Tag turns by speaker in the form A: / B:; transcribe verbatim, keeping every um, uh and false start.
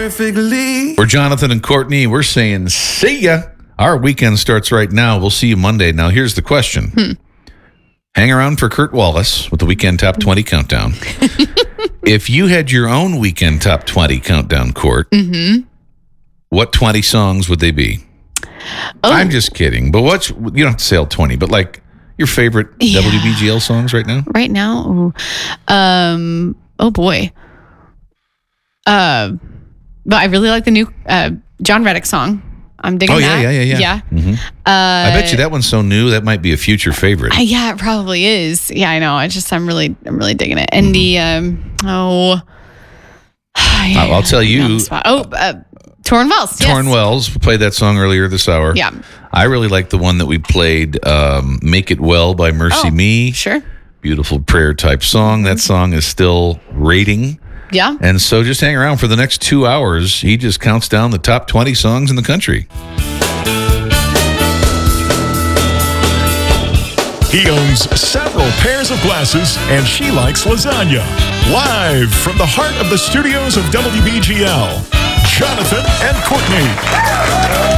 A: perfectly.
B: We're Jonathan and Courtney. We're saying see ya. Our weekend starts right now. We'll see you Monday. Now, here's the question. Hmm. Hang around for Kurt Wallace with the Weekend Top twenty Countdown. If you had your own Weekend Top twenty Countdown, Court, mm-hmm. what twenty songs would they be? Oh. I'm just kidding. But what's, you don't have to say all twenty, but like your favorite yeah. W B G L songs right now?
C: Right now? Ooh. Um, oh, boy. Uh, but I really like the new uh, John Reddick song. I'm digging
B: oh, yeah,
C: that.
B: yeah, yeah, yeah.
C: Yeah.
B: Mm-hmm. Uh, I bet you that one's so new that might be a future favorite.
C: Uh, yeah, it probably is. Yeah, I know. I just I'm really I'm really digging it. And mm-hmm. the um oh,
B: I'll, I'll tell you.
C: Oh, uh, Torn Wells.
B: Torn
C: yes.
B: Wells. We played that song earlier this hour.
C: Yeah.
B: I really like the one that we played, um, "Make It Well" by Mercy
C: oh,
B: Me.
C: Sure.
B: Beautiful prayer type song. That song is still rating.
C: Yeah.
B: And so just hang around for the next two hours. He just counts down the top twenty songs in the country.
D: He owns several pairs of glasses, and she likes lasagna. Live from the heart of the studios of W B G L, Jonathan and Courtney.